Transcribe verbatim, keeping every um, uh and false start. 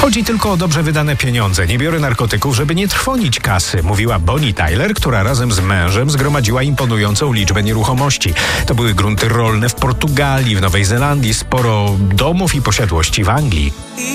Chodzi tylko o dobrze wydane pieniądze. Nie biorę narkotyków, żeby nie trwonić kasy, mówiła Bonnie Tyler, która razem z mężem zgromadziła imponującą liczbę nieruchomości. To były grunty rolne w Portugalii, w Nowej Zelandii, sporo domów i posiadłości w Anglii.